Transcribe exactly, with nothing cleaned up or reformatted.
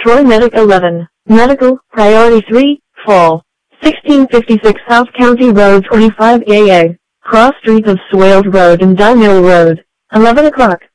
Troy Medic eleven. Medical, Priority three, Fall. sixteen fifty-six South County Road twenty-five A A. Cross Street of Swales Road and Dye Mill Road. eleven o'clock.